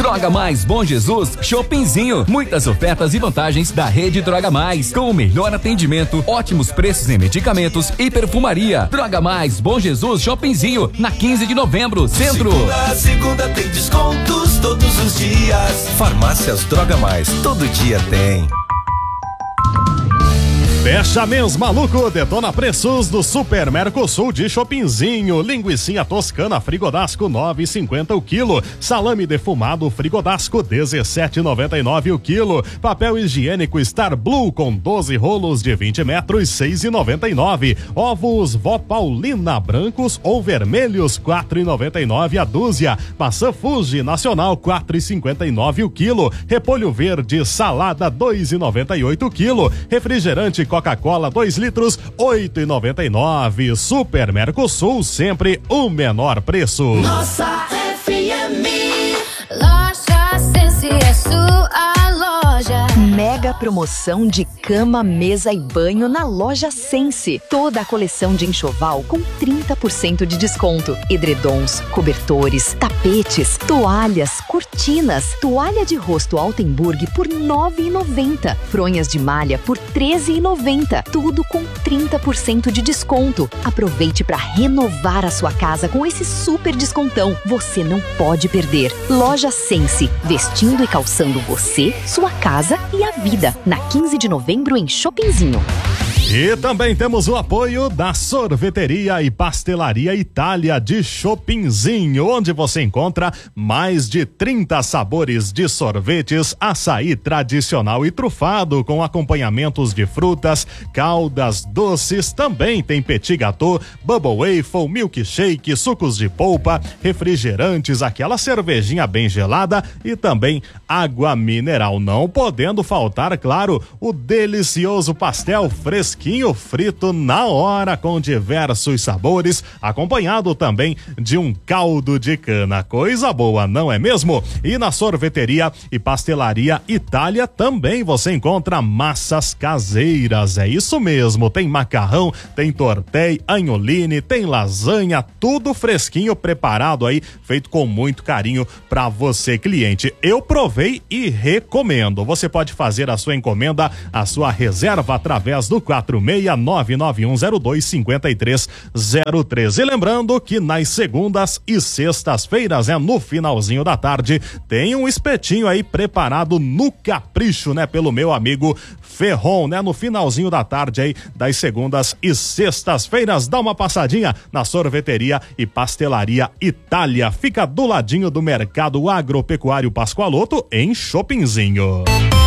Droga Mais Bom Jesus, Shoppingzinho. Muitas ofertas e vantagens da rede Droga Mais, com o melhor atendimento, ótimos preços em medicamentos e perfumaria. Droga Mais Bom Jesus, Shoppingzinho, na 15 de novembro, Centro. Segunda tem descontos todos os dias. Farmácias Droga Mais, todo dia tem. Fecha mês maluco, detona preços do Super Mercosul de Shoppingzinho. Linguicinha toscana Frigodasco 9,50 o quilo. Salame defumado Frigodasco 17,99 o quilo. Papel higiênico Star Blue com 12 rolos de 20 metros 6,99. Ovos Vó Paulina brancos ou vermelhos 4,99 a dúzia. Maçã Fuji Nacional 4,59 o quilo. Repolho verde salada 2,98 o quilo. Refrigerante Coca-Cola 2 litros 8,99. Super Mercosul, sempre o menor preço. Nossa FM, Loja Sense é sua loja. Mega promoção de cama, mesa e banho na Loja Sense. Toda a coleção de enxoval com 30% de desconto. Edredons, cobertores, tapetes, toalhas, cortinas, toalha de rosto Altenburg por R$ 9,90. Fronhas de malha por R$ 13,90. Tudo com 30% de desconto. Aproveite para renovar a sua casa com esse super descontão. Você não pode perder. Loja Sense, vestindo e calçando você, sua casa e a vida. Na 15 de novembro em Shoppingzinho. E também temos o apoio da Sorveteria e Pastelaria Itália de Shoppingzinho, onde você encontra mais de 30 sabores de sorvetes, açaí tradicional e trufado, com acompanhamentos de frutas, caldas, doces. Também tem petit gâteau, bubble waffle, milkshake, sucos de polpa, refrigerantes, aquela cervejinha bem gelada e também água mineral. Não podendo faltar, claro, o delicioso pastel fresquinho frito na hora, com diversos sabores, acompanhado também de um caldo de cana. Coisa boa, não é mesmo? E na Sorveteria e Pastelaria Itália também você encontra massas caseiras. É isso mesmo, tem macarrão, tem tortei, agnoline, tem lasanha, tudo fresquinho, preparado aí, feito com muito carinho para você, cliente. Eu provei e recomendo. Você pode fazer a sua encomenda, a sua reserva através do 46991025303. E lembrando que nas segundas e sextas-feiras, no finalzinho da tarde, tem um espetinho aí preparado no capricho, pelo meu amigo Ferron, no finalzinho da tarde aí, das segundas e sextas-feiras. Dá uma passadinha na Sorveteria e Pastelaria Itália. Fica do ladinho do Mercado Agropecuário Pascoaloto, em Shoppingzinho.